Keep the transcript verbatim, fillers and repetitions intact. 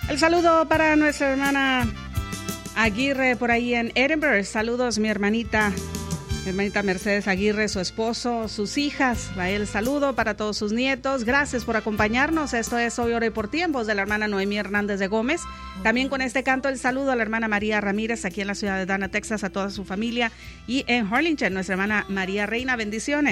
El saludo para nuestra hermana Aguirre por ahí en Edinburgh. Saludos, mi hermanita. Mi hermanita Mercedes Aguirre, su esposo, sus hijas. Va el saludo para todos sus nietos. Gracias por acompañarnos. Esto es Hoy Ore por Tiempos de la hermana Noemí Hernández de Gómez. También con este canto el saludo a la hermana María Ramírez aquí en la ciudad de Dana, Texas, a toda su familia. Y en Harlingen, nuestra hermana María Reina. Bendiciones.